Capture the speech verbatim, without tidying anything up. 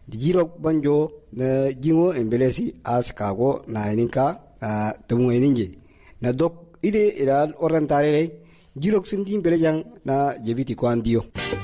Jirok banjo na jingo embelesi as kago na eninka na tumu eninje na dok ide ida orang tare jirok sindin belejang na jebiti kwandio.